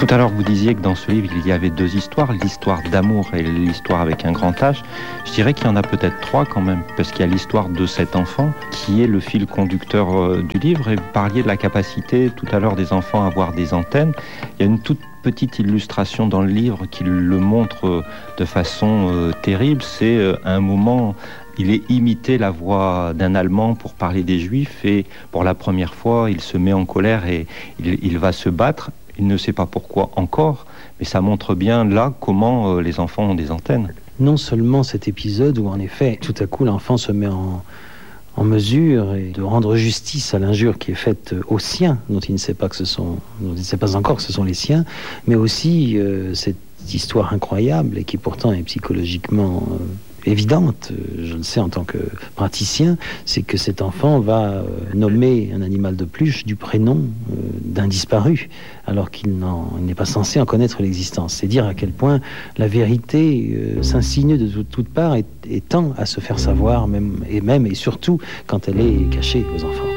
Tout à l'heure, vous disiez que dans ce livre, il y avait deux histoires, l'histoire d'amour et l'histoire avec un grand H. Je dirais qu'il y en a peut-être trois quand même, parce qu'il y a l'histoire de cet enfant qui est le fil conducteur du livre. Et vous parliez de la capacité tout à l'heure des enfants à avoir des antennes. Il y a une toute petite illustration dans le livre qui le montre de façon terrible. C'est à un moment, il est imité la voix d'un Allemand pour parler des Juifs et pour la première fois, il se met en colère et il va se battre. Il ne sait pas pourquoi encore, mais ça montre bien là comment les enfants ont des antennes. Non seulement cet épisode où en effet, tout à coup, l'enfant se met en mesure et de rendre justice à l'injure qui est faite aux siens, dont il ne sait pas encore que ce sont les siens, mais aussi cette histoire incroyable et qui pourtant est psychologiquement évidente, je le sais en tant que praticien, c'est que cet enfant va nommer un animal de peluche du prénom d'un disparu, alors qu'il n'est pas censé en connaître l'existence. C'est dire à quel point la vérité s'insinue de toutes parts et tend à se faire savoir, même et surtout quand elle est cachée aux enfants.